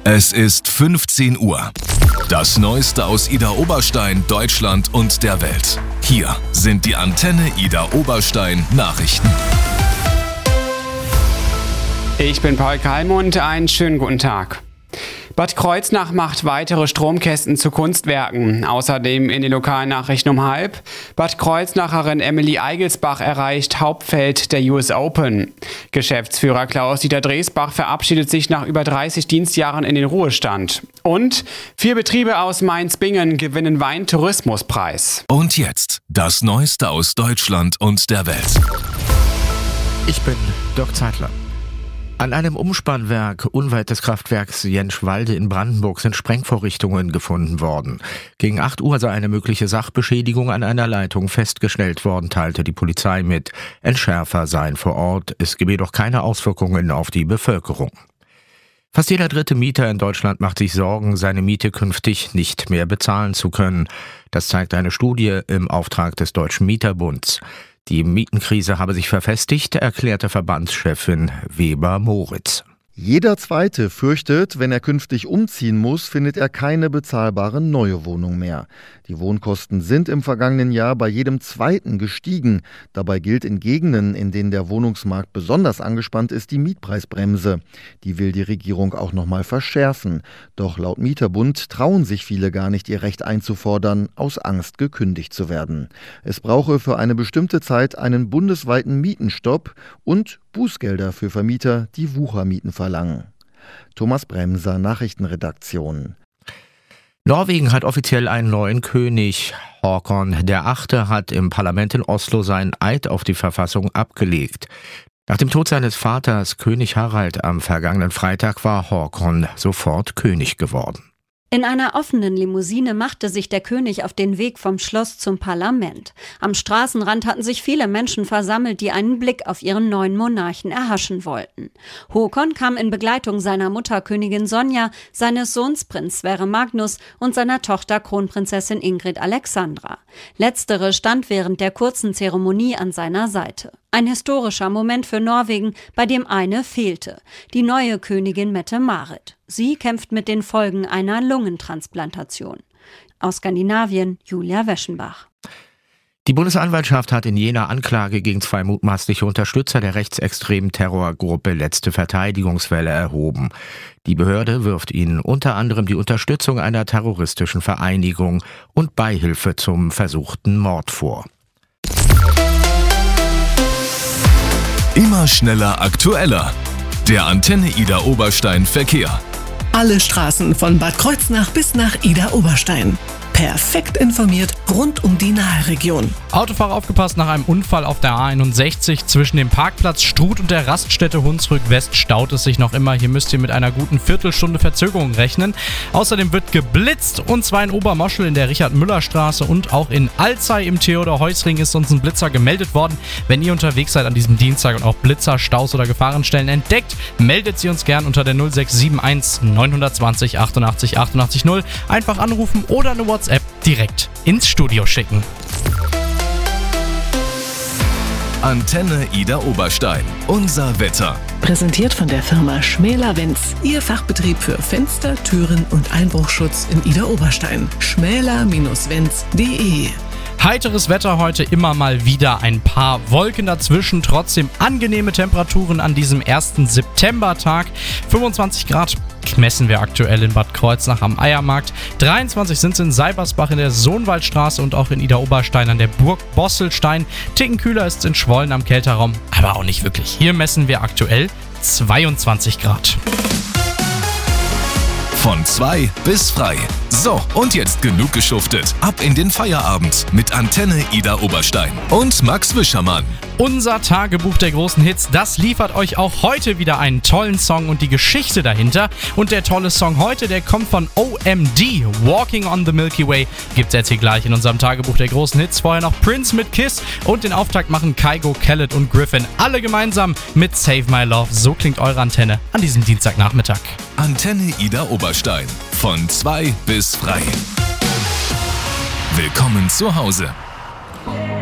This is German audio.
Es ist 15 Uhr. Das Neueste aus Idar Oberstein, Deutschland und der Welt. Hier sind die Antenne Idar Oberstein Nachrichten. Ich bin Paul Kalmund, einen schönen guten Tag. Bad Kreuznach macht weitere Stromkästen zu Kunstwerken. Außerdem in den Lokalnachrichten um 12:30. Bad Kreuznacherin Emily Eigelsbach erreicht Hauptfeld der US Open. Geschäftsführer Klaus-Dieter Dresbach verabschiedet sich nach über 30 Dienstjahren in den Ruhestand. Und 4 Betriebe aus Mainz-Bingen gewinnen Weintourismuspreis. Und jetzt das Neueste aus Deutschland und der Welt. Ich bin Dirk Zeitler. An einem Umspannwerk unweit des Kraftwerks Jentschwalde in Brandenburg sind Sprengvorrichtungen gefunden worden. Gegen 8 Uhr sei eine mögliche Sachbeschädigung an einer Leitung festgestellt worden, teilte die Polizei mit. Entschärfer seien vor Ort. Es gebe jedoch keine Auswirkungen auf die Bevölkerung. Fast jeder dritte Mieter in Deutschland macht sich Sorgen, seine Miete künftig nicht mehr bezahlen zu können. Das zeigt eine Studie im Auftrag des Deutschen Mieterbunds. Die Mietenkrise habe sich verfestigt, erklärte Verbandschefin Weber-Moritz. Jeder Zweite fürchtet, wenn er künftig umziehen muss, findet er keine bezahlbare neue Wohnung mehr. Die Wohnkosten sind im vergangenen Jahr bei jedem Zweiten gestiegen. Dabei gilt in Gegenden, in denen der Wohnungsmarkt besonders angespannt ist, die Mietpreisbremse. Die will die Regierung auch noch mal verschärfen. Doch laut Mieterbund trauen sich viele gar nicht, ihr Recht einzufordern, aus Angst gekündigt zu werden. Es brauche für eine bestimmte Zeit einen bundesweiten Mietenstopp und Bußgelder für Vermieter, die Wuchermieten verlangen. Thomas Bremser, Nachrichtenredaktion. Norwegen hat offiziell einen neuen König. Håkon VIII. Hat im Parlament in Oslo seinen Eid auf die Verfassung abgelegt. Nach dem Tod seines Vaters, König Harald, am vergangenen Freitag war Håkon sofort König geworden. In einer offenen Limousine machte sich der König auf den Weg vom Schloss zum Parlament. Am Straßenrand hatten sich viele Menschen versammelt, die einen Blick auf ihren neuen Monarchen erhaschen wollten. Håkon kam in Begleitung seiner Mutter Königin Sonja, seines Sohns Prinz Sverre Magnus und seiner Tochter Kronprinzessin Ingrid Alexandra. Letztere stand während der kurzen Zeremonie an seiner Seite. Ein historischer Moment für Norwegen, bei dem eine fehlte: die neue Königin Mette-Marit. Sie kämpft mit den Folgen einer Lungentransplantation. Aus Skandinavien, Julia Weschenbach. Die Bundesanwaltschaft hat in Jena Anklage gegen 2 mutmaßliche Unterstützer der rechtsextremen Terrorgruppe Letzte Verteidigungswelle erhoben. Die Behörde wirft ihnen unter anderem die Unterstützung einer terroristischen Vereinigung und Beihilfe zum versuchten Mord vor. Immer schneller, aktueller. Der Antenne Idar Oberstein Verkehr. Alle Straßen von Bad Kreuznach bis nach Idar Oberstein. Perfekt informiert rund um die Nahregion. Autofahrer aufgepasst, nach einem Unfall auf der A61 zwischen dem Parkplatz Struth und der Raststätte Hunsrück West staut es sich noch immer. Hier müsst ihr mit einer guten Viertelstunde Verzögerung rechnen. Außerdem wird geblitzt, und zwar in Obermoschel in der Richard-Müller-Straße und auch in Alzey im Theodor-Heuss-Ring ist uns ein Blitzer gemeldet worden. Wenn ihr unterwegs seid an diesem Dienstag und auch Blitzer, Staus oder Gefahrenstellen entdeckt, meldet sie uns gern unter der 0671 920 88 88 0. Einfach anrufen oder eine WhatsApp direkt ins Studio schicken. Antenne Idar Oberstein. Unser Wetter. Präsentiert von der Firma Schmäler-Wenz. Ihr Fachbetrieb für Fenster, Türen und Einbruchschutz in Idar Oberstein. schmäler-wenz.de. Heiteres Wetter heute, immer mal wieder ein paar Wolken dazwischen, trotzdem angenehme Temperaturen an diesem 1. Septembertag. 25 Grad messen wir aktuell in Bad Kreuznach am Eiermarkt. 23 sind es in Seibersbach in der Sohnwaldstraße und auch in Idar Oberstein an der Burg Bosselstein. Ticken kühler ist es in Schwollen am Kälterraum, aber auch nicht wirklich. Hier messen wir aktuell 22 Grad. Von 2 bis frei. So, und jetzt genug geschuftet. Ab in den Feierabend mit Antenne Idar Oberstein und Max Wischermann. Unser Tagebuch der großen Hits, das liefert euch auch heute wieder einen tollen Song und die Geschichte dahinter. Und der tolle Song heute, der kommt von OMD. Walking on the Milky Way gibt's jetzt hier gleich in unserem Tagebuch der großen Hits. Vorher noch Prince mit Kiss und den Auftakt machen Kygo, Khaled und Griffin. Alle gemeinsam mit Save My Love. So klingt eure Antenne an diesem Dienstagnachmittag. Antenne Idar Oberstein. Von 2 bis frei. Willkommen zu Hause.